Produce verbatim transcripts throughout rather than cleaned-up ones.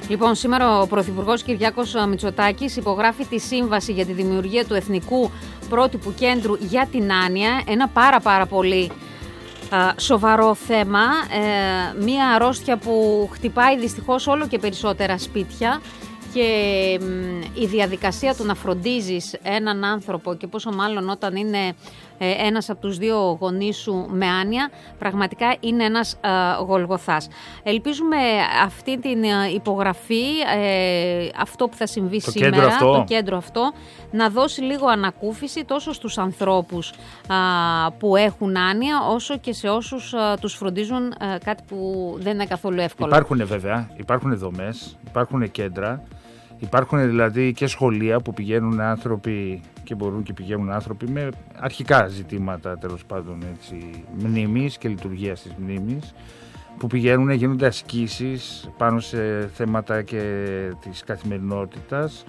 Λοιπόν, σήμερα ο Πρωθυπουργός Κυριάκος Μητσοτάκης υπογράφει τη σύμβαση για τη δημιουργία του Εθνικού Πρότυπου Κέντρου για την Άνοια, ένα πάρα πάρα πολύ α, σοβαρό θέμα, ε, μία αρρώστια που χτυπάει δυστυχώς όλο και περισσότερα σπίτια και μ, η διαδικασία του να φροντίζεις έναν άνθρωπο και πόσο μάλλον όταν είναι ε, ένας από τους δύο γονείς σου με άνοια, πραγματικά είναι ένας ε, γολγοθάς. Ελπίζουμε αυτή την υπογραφή, ε, αυτό που θα συμβεί το σήμερα, κέντρο αυτό. το κέντρο αυτό, να δώσει λίγο ανακούφιση τόσο στους ανθρώπους α, που έχουν άνοια, όσο και σε όσους α, τους φροντίζουν, α, κάτι που δεν είναι καθόλου εύκολο. Υπάρχουν βέβαια, υπάρχουν δομές, υπάρχουν κέντρα, υπάρχουν δηλαδή και σχολεία που πηγαίνουν άνθρωποι και μπορούν και πηγαίνουν άνθρωποι με αρχικά ζητήματα, τέλος πάντων, έτσι, μνήμης και λειτουργίας της μνήμης, που πηγαίνουν, γίνονται ασκήσεις πάνω σε θέματα και της καθημερινότητας.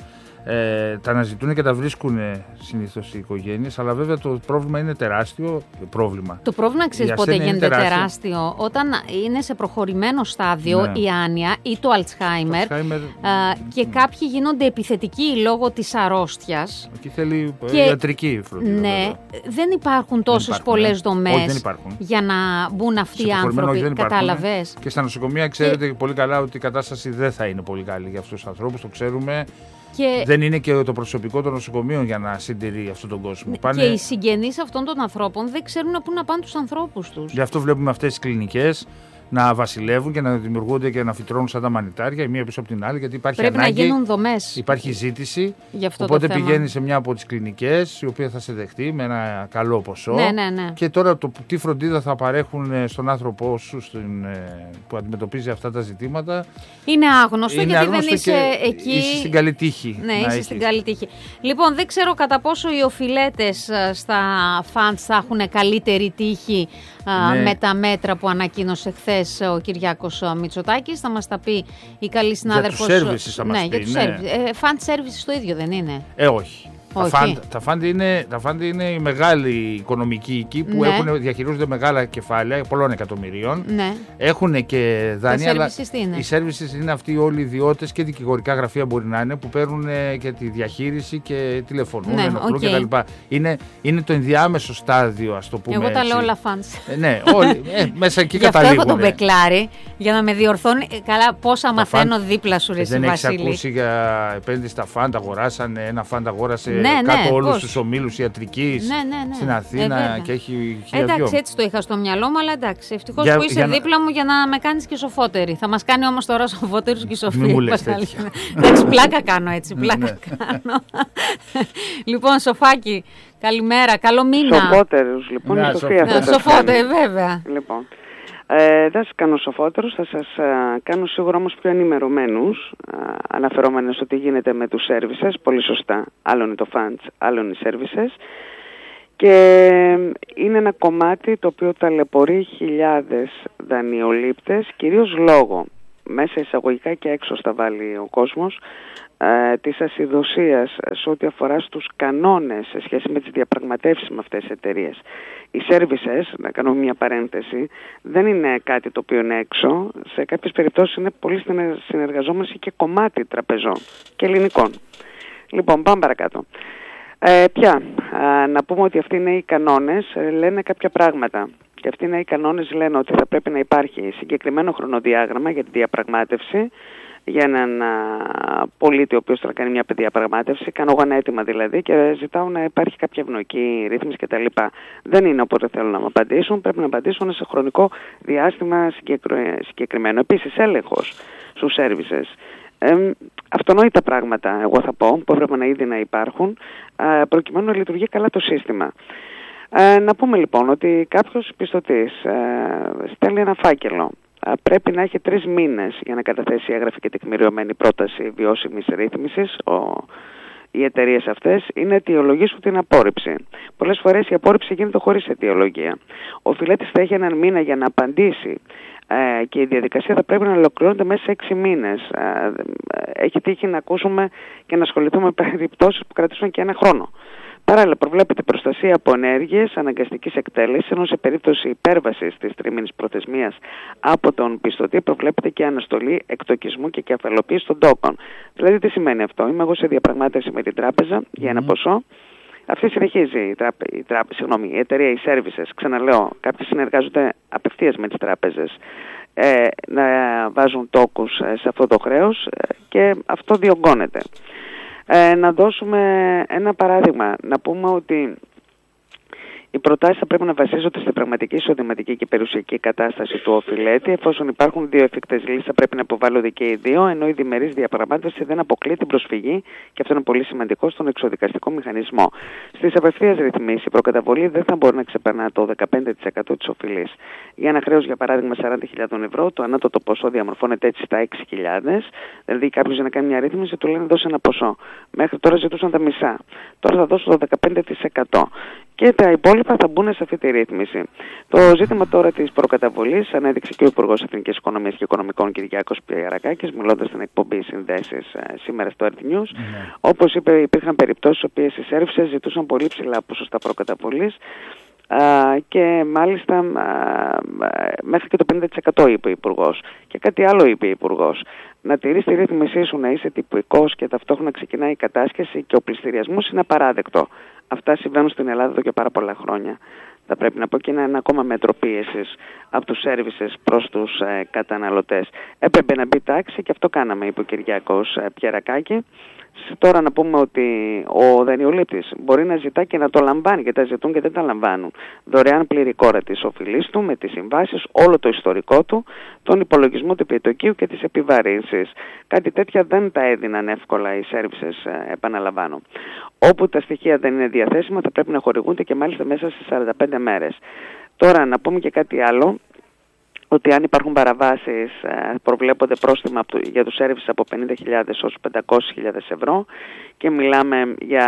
Ε, τα αναζητούν και τα βρίσκουν συνήθως οι οικογένειες, αλλά βέβαια το πρόβλημα είναι τεράστιο. Πρόβλημα. Το πρόβλημα, ξέρεις πότε γίνεται τεράστιο. τεράστιο, όταν είναι σε προχωρημένο στάδιο, ναι, η άνοια ή το Αλτσχάιμερ, το Alzheimer, και ναι, κάποιοι γίνονται επιθετικοί λόγω της αρρώστιας. Εκεί θέλει και ιατρική φροντίδα. Ναι, βέβαια. Δεν υπάρχουν τόσες πολλές ναι, δομές για να μπουν αυτοί οι άνθρωποι. Κατάλαβες. Και στα νοσοκομεία ξέρετε και πολύ καλά ότι η κατάσταση δεν θα είναι πολύ καλή για αυτούς τους ανθρώπους, το ξέρουμε. Και δεν είναι και το προσωπικό των νοσοκομείων για να συντηρεί αυτόν τον κόσμο. Και Πάνε... οι συγγενείς αυτών των ανθρώπων δεν ξέρουν πού να πάνε τους ανθρώπους τους. Γι' αυτό βλέπουμε αυτές τις κλινικές να βασιλεύουν και να δημιουργούνται και να φυτρώνουν σαν τα μανιτάρια η μία πίσω από την άλλη, γιατί υπάρχει Πρέπει ανάγκη, να γίνουν δομές. Υπάρχει ζήτηση. Γι' αυτό οπότε το θέμα. πηγαίνει σε μια από τις κλινικές, η οποία θα σε δεχτεί με ένα καλό ποσό. Ναι, ναι, ναι. Και τώρα το τι φροντίδα θα παρέχουν στον άνθρωπό σου στην, που αντιμετωπίζει αυτά τα ζητήματα. Είναι άγνωστο, είναι γιατί άγνωστο δεν είσαι εκεί. Είσαι στην καλή τύχη. Ναι, είσαι έχεις. στην καλή τύχη. Λοιπόν, δεν ξέρω κατά πόσο οι οφειλέτες στα φαντς θα έχουν καλύτερη τύχη, ναι, με τα μέτρα που ανακοίνωσε χθες ο Κυριάκος Μητσοτάκης. Θα μας τα πει η καλή συνάδελφος. Για τους services θα μας ναι, πει. Για τους ναι. services. Ε, fund services το ίδιο δεν είναι? Ε, όχι. όχι. Τα fund, τα, fund είναι, τα fund είναι οι μεγάλοι οικονομικοί εκεί που, ναι, έχουν, διαχειρίζονται μεγάλα κεφάλαια πολλών εκατομμυρίων. Ναι. Έχουν και δάνεια. Τα services τι είναι? Οι services είναι αυτοί όλοι οι ιδιώτες και δικηγορικά γραφεία μπορεί να είναι, που παίρνουν και τη διαχείριση και τηλεφωνούν, ναι, ενοχλούν okay. κτλ. Είναι, είναι το ενδιάμεσο στάδιο, ας το πούμε. Εγώ τα έτσι. λέω όλα funds. Ε, ναι, όλοι, ε, μέσα εκεί καταλήγουν. Γι' αυτό έχω τον μπεκλάρι, για να με διορθώνει. Καλά, πόσα μαθαίνω fund, δίπλα σου, ρε δεν Βασίλη. έχεις ακούσει για επένδυση στα φαντ, αγοράσανε ένα φαντ, αγόρασε ναι, κάτω ναι, όλους τους ομίλους ιατρικής, ναι, ναι, ναι, στην Αθήνα, ε, και έχει χιλιάδιο. Εντάξει, έτσι το είχα στο μυαλό μου, αλλά εντάξει, ευτυχώς για, που είσαι για δίπλα να... μου για να με κάνεις και σοφότερη. Θα μας κάνει όμως τώρα σοφότερους και η Σοφία. Μην μου λες τέτοια. Εντάξει, πλάκα κάνω έτσι, πλάκα κάνω. Λοιπόν, Σοφάκη, καλημέρα, καλό μήνα. Σοφότερους, λοιπόν, η Σοφία. Σοφότερη, βέβαια. Λοιπόν. Ε, δεν σας κάνω σοφότερους, θα σας α, κάνω σίγουρα όμως πιο ενημερωμένους, αναφερόμενοι στο τι γίνεται με τους services, πολύ σωστά, άλλο είναι το funds, άλλο είναι οι services, και είναι ένα κομμάτι το οποίο ταλαιπωρεί χιλιάδες δανειολήπτες, κυρίως λόγω, μέσα εισαγωγικά και έξω στα βάλει ο κόσμος, ε, της ασυδοσίας σε ό,τι αφορά στους κανόνες σε σχέση με τις διαπραγματεύσεις με αυτές τις εταιρείες. Οι services, να κάνω μια παρένθεση, δεν είναι κάτι το οποίο είναι έξω. Σε κάποιες περιπτώσεις είναι πολύ συνεργαζόμενες και κομμάτι τραπεζών και ελληνικών. Λοιπόν, πάμε παρακάτω. Ε, πια, α, να πούμε ότι αυτοί είναι οι κανόνες, ε, λένε κάποια πράγματα. Και αυτοί είναι οι κανόνες, λένε ότι θα πρέπει να υπάρχει συγκεκριμένο χρονοδιάγραμμα για τη διαπραγμάτευση, για έναν α, πολίτη ο οποίος θα κάνει μια διαπραγμάτευση, κάνω εγώ ένα αίτημα δηλαδή και ζητάω να υπάρχει κάποια ευνοϊκή ρύθμιση κτλ. Δεν είναι όποτε θέλουν να μου απαντήσουν, πρέπει να απαντήσουν σε χρονικό διάστημα συγκεκριμένο. Επίσης, έλεγχος στους services. Ε, αυτονόητα πράγματα, εγώ θα πω, που έπρεπε να ήδη να υπάρχουν, α, προκειμένου να λειτουργεί καλά το σύστημα. Ε, να πούμε λοιπόν ότι κάποιος πιστωτής ε, στέλνει ένα φάκελο. Πρέπει να έχει τρεις μήνες για να καταθέσει έγγραφη και τεκμηριωμένη πρόταση βιώσιμης ρύθμισης. Ο, οι εταιρείες αυτές είναι αιτιολογήσουν την απόρριψη. Πολλές φορές η απόρριψη γίνεται χωρίς αιτιολογία. Ο φιλέτης θα έχει έναν μήνα για να απαντήσει ε, και η διαδικασία θα πρέπει να ολοκληρώνεται μέσα σε έξι μήνες. Ε, έχει τύχει να ακούσουμε και να ασχοληθούμε με περιπτώσεις που κρατήσουν και ένα χρόνο. Παράλληλα, προβλέπεται προστασία από ενέργειες αναγκαστικής εκτέλεσης, ενώ σε περίπτωση υπέρβασης της τριμήνης προθεσμίας από τον πιστωτή προβλέπεται και αναστολή εκτοκισμού και κεφαλοποίηση των τόκων. Δηλαδή, τι σημαίνει αυτό? Είμαι εγώ σε διαπραγμάτευση με την τράπεζα για ένα mm. ποσό. Αυτή συνεχίζει η, τράπε, η, τράπε, συγγνώμη, η εταιρεία, οι services, ξαναλέω, κάποιοι συνεργάζονται απευθείας με τις τράπεζες, ε, να βάζουν τόκους σε αυτό το χρέος ε, και αυτό διωγγώνεται. Ε, να δώσουμε ένα παράδειγμα, να πούμε ότι οι προτάσεις θα πρέπει να βασίζονται στην πραγματική εισοδηματική και περιουσιακή κατάσταση του οφειλέτη. Εφόσον υπάρχουν δύο εφικτές λύσεις, θα πρέπει να υποβάλλονται και οι δύο, ενώ η διμερής διαπραγμάτευση δεν αποκλεί την προσφυγή, και αυτό είναι πολύ σημαντικό, στον εξοδικαστικό μηχανισμό. Στις απευθείας ρυθμίσεις, η προκαταβολή δεν θα μπορεί να ξεπερνά το δεκαπέντε τοις εκατό της οφειλής. Για ένα χρέος, για παράδειγμα, σαράντα χιλιάδες ευρώ, το ανώτατο ποσό διαμορφώνεται έτσι στα έξι χιλιάδες. Δηλαδή, κάποιος για να κάνει μια ρύθμιση του λένε δώσε ένα ποσό. Μέχρι τώρα ζητούσαν τα μισά. Τώρα θα δώσω το δεκαπέντε τοις εκατό. Και τα υπόλοιπα θα μπουν σε αυτή τη ρύθμιση. Το ζήτημα τώρα της προκαταβολής ανέδειξε και ο Υπουργός Εθνικής Οικονομίας και Οικονομικών Κυριάκος Πιερακάκης, μιλώντας στην εκπομπή Συνδέσεις σήμερα στο Earth News. Mm-hmm. Όπως είπε, υπήρχαν περιπτώσεις στις οποίες οι σέρβισες ζητούσαν πολύ ψηλά ποσοστά προκαταβολής και μάλιστα μέχρι και το πενήντα τοις εκατό είπε ο Υπουργός. Και κάτι άλλο είπε ο Υπουργός. Να τηρείς τη ρύθμισή σου, να είσαι τυπικός και ταυτόχρονα ξεκινάει η κατάσχεση και ο πληστηριασμός είναι απαράδεκτο. Αυτά συμβαίνουν στην Ελλάδα εδώ και πάρα πολλά χρόνια. Θα πρέπει να πω και είναι ένα ακόμα μέτρο πίεσης από τους services προς τους ε, καταναλωτές. Έπρεπε να μπει τάξη και αυτό κάναμε, είπε ο Κυριάκος ε, Πιερακάκη. Τώρα να πούμε ότι ο δανειολήπτης μπορεί να ζητά και να το λαμβάνει, γιατί τα ζητούν και δεν τα λαμβάνουν. Δωρεάν πλήρη κόρα της οφειλής του, με τις συμβάσεις, όλο το ιστορικό του, τον υπολογισμό του επιτοκίου και τις επιβαρύνσεις. Κάτι τέτοια δεν τα έδιναν εύκολα οι services, επαναλαμβάνω. Όπου τα στοιχεία δεν είναι διαθέσιμα θα πρέπει να χορηγούνται και μάλιστα μέσα σε σαράντα πέντε μέρες. Τώρα να πούμε και κάτι άλλο, ότι αν υπάρχουν παραβάσεις προβλέπονται πρόστιμα για τους services από πενήντα χιλιάδες έως πεντακόσιες χιλιάδες ευρώ και μιλάμε για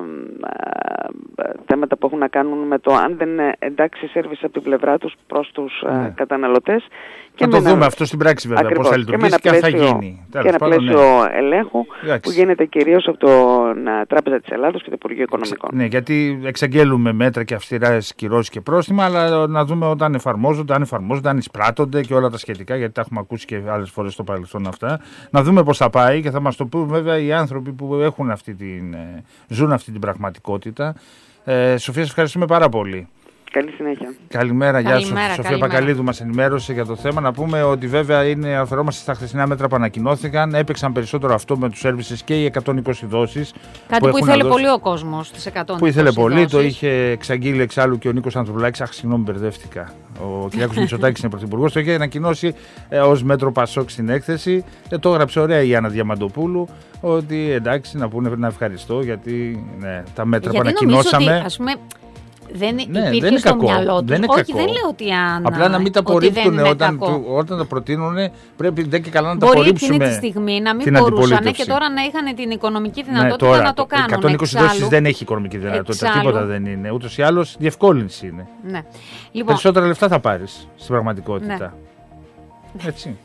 θέματα που έχουν να κάνουν με το αν δεν είναι εντάξει service από την πλευρά τους προς τους ναι. καταναλωτές. Θα το δούμε αυτό στην πράξη βέβαια, ακριβώς, πώς θα λειτουργήσει και, και αν θα γίνει. Και ένα πλαίσιο ναι. ελέγχου Εντάξει. που γίνεται κυρίως από την Τράπεζα της Ελλάδος και το Υπουργείο Οικονομικών. Ναι, γιατί εξαγγέλουμε μέτρα και αυστηρές κυρώσεις και πρόστιμα, αλλά να δούμε όταν εφαρμόζονται, αν εφαρμόζονται, αν εισπράττονται και όλα τα σχετικά, γιατί τα έχουμε ακούσει και άλλες φορές στο παρελθόν αυτά. Να δούμε πώς θα πάει και θα μας το πούν βέβαια οι άνθρωποι που έχουν αυτή την, ζουν αυτή την πραγματικότητα. Ε, Σοφία, σε ευχαριστούμε πάρα πολύ. Καλή συνέχεια. Καλημέρα, γεια σου. Σοφία Πακαλίδου μας ενημέρωσε για το θέμα. Να πούμε ότι βέβαια είναι, αφαιρόμαστε στα χθεσινά μέτρα που ανακοινώθηκαν. Έπαιξαν περισσότερο αυτό με τους services και οι εκατόν είκοσι δόσεις. Κάτι που, που ήθελε δώσει... πολύ ο κόσμος, τις εκατόν είκοσι που ήθελε πολύ, δόσεις. Το είχε εξαγγείλει εξάλλου και ο Νίκος Ανδρουλάκης. Αχ, συγγνώμη, μπερδεύτηκα. Ο Κυριάκος Μητσοτάκης είναι πρωθυπουργός. Το είχε ανακοινώσει ε, ως μέτρο Πασόκ στην έκθεση. Ε, το έγραψε ωραία η Άννα Διαμαντοπούλου. Ότι εντάξει, να πούνε να ευχαριστώ γιατί ναι, τα μέτρα γιατί που ανακοινώσαμε. Ότι, ας πούμε, δεν ναι, υπήρχε δεν είναι στο κακό. μυαλό του. Δεν είναι Όχι, κακό. δεν λέω ότι αν. Απλά να μην τα απορρίπτουν όταν, όταν τα προτείνουν, πρέπει δεν και καλά να Μπορεί τα απορρίψουμε. Μπορεί εκείνη τη στιγμή να μην μπορούσαν και τώρα να είχαν την οικονομική δυνατότητα ναι, τώρα, να το κάνουν. εκατόν είκοσι δόσεις δεν έχει οικονομική δυνατότητα. Εξάλλου. Τίποτα δεν είναι. Ούτως ή άλλως διευκόλυνση είναι. Ναι. Λοιπόν, περισσότερα λεφτά θα πάρεις στην πραγματικότητα. Ναι. Έτσι.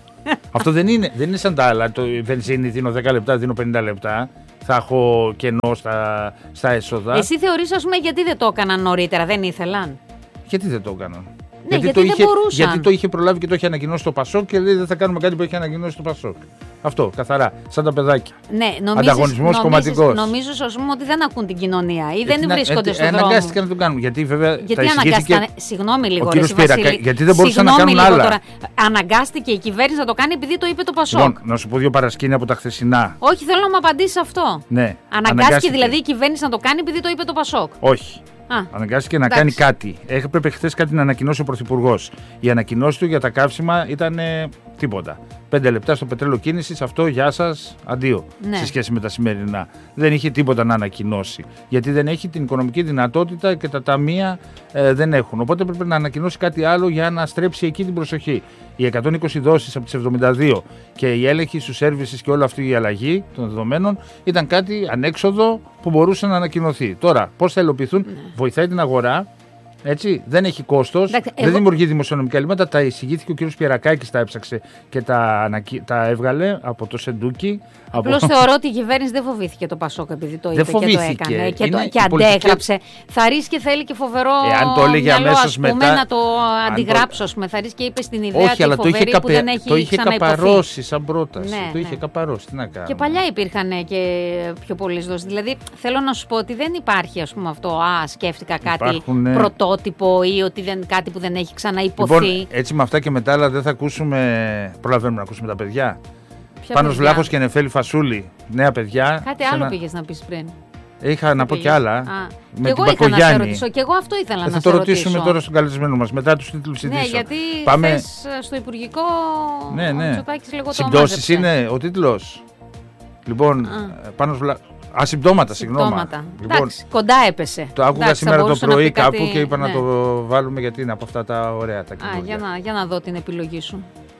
Αυτό δεν είναι, δεν είναι σαν τα άλλα. Το βενζίνη δίνω δέκα λεπτά, δίνω πενήντα λεπτά. Θα έχω κενό στα, στα έσοδα. Εσύ θεωρείς, ας πούμε, γιατί δεν το έκαναν νωρίτερα, δεν ήθελαν. Γιατί δεν το έκαναν. Ναι, γιατί, γιατί, το δεν είχε, μπορούσαν. γιατί το είχε προλάβει και το είχε ανακοινώσει το Πασόκ και λέει δεν θα κάνουμε κάτι που έχει ανακοινώσει το Πασόκ. Αυτό, καθαρά, σαν τα παιδάκια. Ναι, ανταγωνισμός κομματικός. Νομίζω, ας πούμε, ότι δεν ακούν την κοινωνία ή δεν να, βρίσκονται ε, στον δρόμο. Αναγκάστηκαν να το κάνουν. Γιατί βέβαια. Γιατί αναγκάστηκαν. Συγγνώμη λίγο, ρε Βασίλη. Γιατί δεν μπορούσαν να κάνουν άλλα. Τώρα, αναγκάστηκε η κυβέρνηση να το κάνει επειδή το είπε το Πασόκ. Λοιπόν, να σου πω δύο παρασκήνια από τα χθεσινά. Όχι, θέλω να μου απαντήσει αυτό. Ναι. Αναγκάστηκε δηλαδή η κυβέρνηση να το κάνει επειδή το είπε το Πασόκ. Όχι. Α, αναγκάστηκε να εντάξει. κάνει κάτι. Έπρεπε χθες κάτι να ανακοινώσει ο Πρωθυπουργός. Η ανακοινώση του για τα καύσιμα ήταν ε, τίποτα. Πέντε λεπτά στο πετρέλαιο κίνησης, αυτό γεια σας, αντίο. Ναι. Σε σχέση με τα σημερινά. Δεν είχε τίποτα να ανακοινώσει. Γιατί δεν έχει την οικονομική δυνατότητα και τα ταμεία ε, δεν έχουν. Οπότε έπρεπε να ανακοινώσει κάτι άλλο για να στρέψει εκεί την προσοχή. Οι εκατόν είκοσι δόσεις από τις εβδομήντα δύο και η έλεγχη στους services και όλη αυτή η αλλαγή των δεδομένων ήταν κάτι ανέξοδο που μπορούσε να ανακοινωθεί. Τώρα, πώς θα υλοποιηθούν, ναι. βοηθάει την αγορά. Έτσι, δεν έχει κόστος, δεν εγώ... δημιουργεί δημοσιονομικά ελλείμματα. Τα εισηγήθηκε ο κ. Πιερακάκης, τα έψαξε και τα, τα έβγαλε από το Σεντούκι. Απλώς από... θεωρώ ότι η κυβέρνηση δεν φοβήθηκε το Πασόκ επειδή το είπε και το έκανε και, το, και αντέγραψε. Πολιτική... Θα ρίσκει και θέλει και φοβερό Εάν το έλεγε μυαλό, αμέσως ας πούμε, μετά... να το αντιγράψω. Το... Θα ρίσκει και είπε στην ιδέα Όχι, τη φοβερή το που δεν έχει το είχε ξαναυποθεί. καπαρώσει σαν πρόταση. Ναι, το είχε ναι. καπαρώσει. Τι να κάνουμε. Και παλιά υπήρχαν και πιο πολλές δόσεις. Δηλαδή θέλω να σου πω ότι δεν υπάρχει ας πούμε αυτό. Α, σκέφτηκα κάτι Υπάρχουν... πρωτότυπο ή ότι δεν, κάτι που δεν έχει ξαναυποθεί. Λοιπόν, έτσι με αυτά και μετά, αλλά δεν θα ακούσουμε. Προλαβαίνουμε να ακούσουμε τα παιδιά. Ποια Πάνος παιδιά? Βλάχος και Νεφέλη Φασούλη. Νέα παιδιά. Κάτι άλλο ένα... πήγες να πεις πριν. Είχα Τι να πω πήγες? κι άλλα. Α, με και την εγώ είχα να σε ρωτήσω. Και εγώ αυτό ήθελα θα να το σε ρωτήσω. Θα το ρωτήσουμε τώρα στον καλεσμένο μας μετά τους τίτλους ειδήσεων. Ναι, γιατί Πάμε... χθες στο Υπουργικό ναι, ναι. ο Μητσοτάκης λίγο το συμπτώσεις είναι ο τίτλος. Λοιπόν, Πάνος Βλάχος. Ασυμπτώματα, συγγνώμη. Λοιπόν, εντάξει, κοντά έπεσε. Το άκουγα εντάξει, σήμερα το πρωί κάπου κάτι... και είπα ναι. να το βάλουμε γιατί είναι από αυτά τα ωραία τα καινούργια. Α, για να, για να δω την επιλογή σου.